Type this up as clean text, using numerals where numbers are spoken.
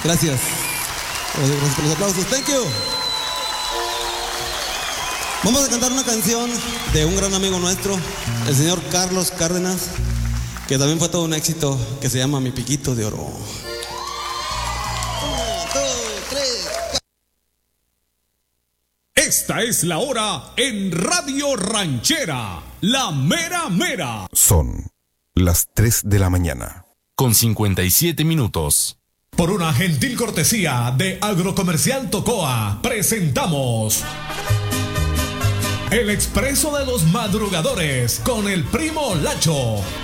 Gracias. Gracias por los aplausos. Thank you. Vamos a cantar una canción de un gran amigo nuestro, el señor Carlos Cárdenas, que también fue todo un éxito, que se llama Mi Piquito de Oro. 1, 2, 3. Esta es la hora en Radio Ranchera, la mera mera. Son las 3 de la mañana. Con 57 minutos. Por una gentil cortesía de Agrocomercial Tocoa, presentamos El Expreso de los Madrugadores con el Primo Lacho.